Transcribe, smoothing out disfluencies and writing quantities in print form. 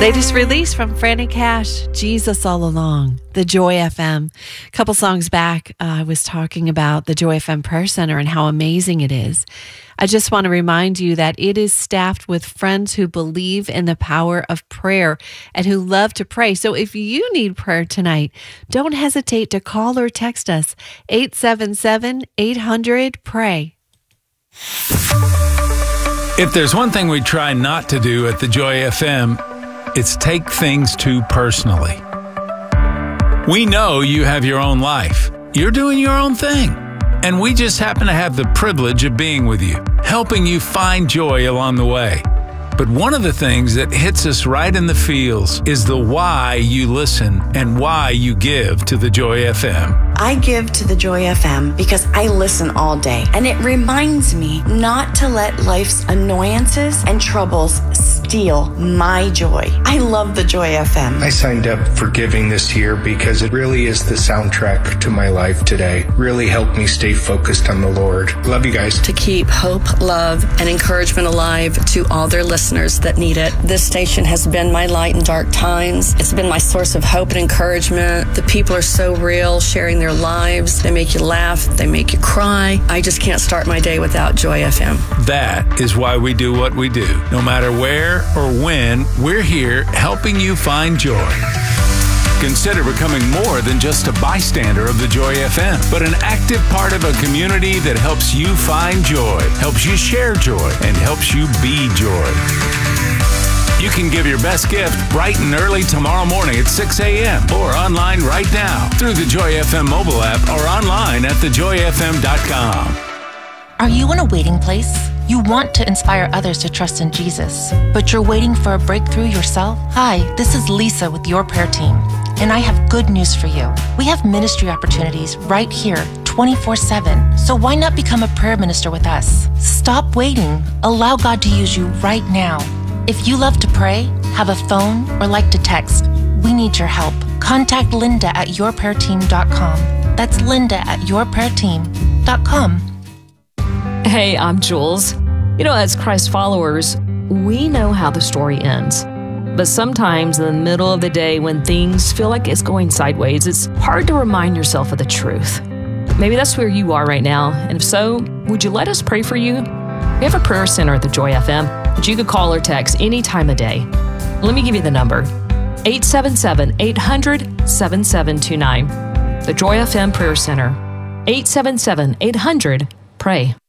Latest release from Franny Cash, Jesus All Along, the Joy FM. A couple songs back, I was talking about the Joy FM Prayer Center and how amazing it is. I just want to remind you that it is staffed with friends who believe in the power of prayer and who love to pray. So if you need prayer tonight, don't hesitate to call or text us, 877-800-PRAY. If there's one thing we try not to do at the Joy FM, it's take things too personally. We know you have your own life. You're doing your own thing. And we just happen to have the privilege of being with you, helping you find joy along the way. But one of the things that hits us right in the feels is the why you listen and why you give to the Joy FM. I give to the Joy FM because I listen all day, and it reminds me not to let life's annoyances and troubles steal my joy. I love the Joy FM. I signed up for giving this year because it really is the soundtrack to my life today. Really helped me stay focused on the Lord. Love you guys. To keep hope, love, and encouragement alive to all their listeners that need it. This station has been my light in dark times. It's been my source of hope and encouragement. The people are so real, sharing their lives. They make you laugh. They make you cry. I just can't start my day without Joy FM. That is why we do what we do. No matter where or when, we're here helping you find joy. Consider becoming more than just a bystander of the Joy FM, but an active part of a community that helps you find joy, helps you share joy, and helps you be joy. You can give your best gift bright and early tomorrow morning at 6 a.m. or online right now through the Joy FM mobile app or online at thejoyfm.com. Are you in a waiting place? You want to inspire others to trust in Jesus, but you're waiting for a breakthrough yourself? Hi, this is Lisa with your prayer team, and I have good news for you. We have ministry opportunities right here 24/7, so why not become a prayer minister with us? Stop waiting. Allow God to use you right now. If you love to pray, have a phone, or like to text, we need your help. Contact Linda at yourprayerteam.com. That's Linda at yourprayerteam.com. Hey, I'm Jules. You know, as Christ followers, we know how the story ends. But sometimes in the middle of the day when things feel like it's going sideways, it's hard to remind yourself of the truth. Maybe that's where you are right now. And if so, would you let us pray for you? We have a prayer center at the Joy FM that you could call or text any time of day. Let me give you the number, 877-800-7729. The Joy FM Prayer Center, 877-800-PRAY.